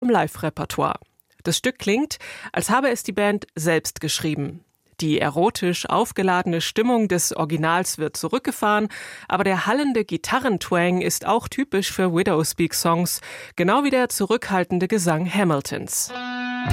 im Live-Repertoire. Das Stück klingt, als habe es die Band selbst geschrieben. Die erotisch aufgeladene Stimmung des Originals wird zurückgefahren, aber der hallende Gitarrentwang ist auch typisch für Widowspeak-Songs, genau wie der zurückhaltende Gesang Hamiltons.